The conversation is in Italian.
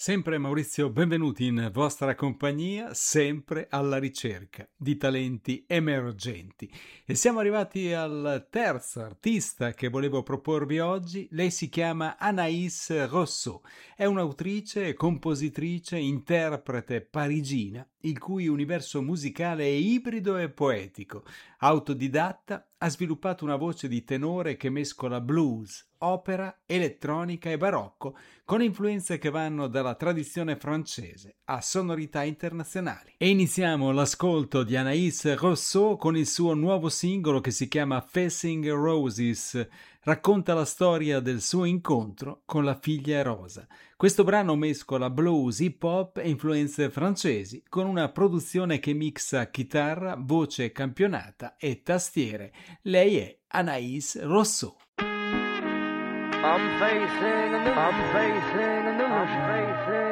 Sempre Maurizio, benvenuti in vostra compagnia, sempre alla ricerca di talenti emergenti. E siamo arrivati al terzo artista che volevo proporvi oggi. Lei si chiama Anaïs Rousseau, è un'autrice, compositrice, interprete parigina, il cui universo musicale è ibrido e poetico. Autodidatta, ha sviluppato una voce di tenore che mescola blues, opera, elettronica e barocco, con influenze che vanno dalla tradizione francese a sonorità internazionali. E iniziamo l'ascolto di Anaïs Rousseau con il suo nuovo singolo che si chiama Facing Roses. Racconta la storia del suo incontro con la figlia rosa. Questo brano mescola blues, hip hop e influenze francesi con una produzione che mixa chitarra, voce campionata e tastiere. Lei è Anaïs Rousseau. I'm facing a new